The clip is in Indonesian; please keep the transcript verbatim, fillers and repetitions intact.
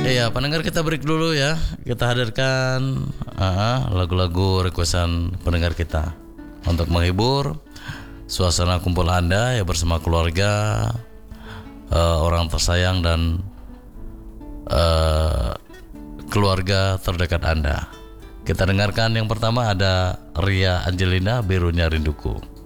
Iya, pendengar kita break dulu ya. Kita hadirkan uh, lagu-lagu requestan pendengar kita untuk menghibur suasana kumpul Anda ya bersama keluarga, uh, orang tersayang dan uh, keluarga terdekat Anda. Kita dengarkan yang pertama ada Ria Angelina, Birunya Rinduku.